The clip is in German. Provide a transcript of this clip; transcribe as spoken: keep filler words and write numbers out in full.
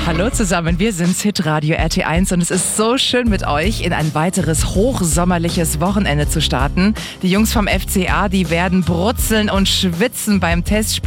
Hallo zusammen, wir sind's Hitradio R T eins und es ist so schön mit euch in ein weiteres hochsommerliches Wochenende zu starten. Die Jungs vom F C A, die werden brutzeln und schwitzen beim Testspiel